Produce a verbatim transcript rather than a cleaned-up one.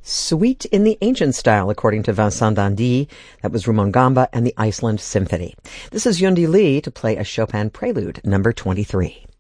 Suite in the Ancient Style, according to Vincent d'Indy. That was Rumon Gamba and the Iceland Symphony. This is Yundi Lee to play a Chopin Prelude, number twenty-three.